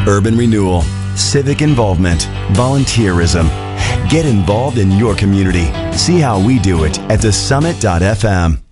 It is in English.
urban renewal, civic involvement, volunteerism. Get involved in your community. See how we do it at thesummit.fm.